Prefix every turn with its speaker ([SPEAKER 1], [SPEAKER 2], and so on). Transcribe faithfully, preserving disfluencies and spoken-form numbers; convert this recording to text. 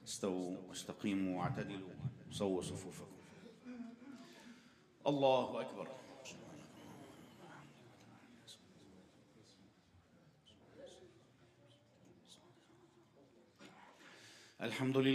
[SPEAKER 1] استووا واستقيموا واعتدلوا سووا صفوفكم. الله أكبر. الحمد لله.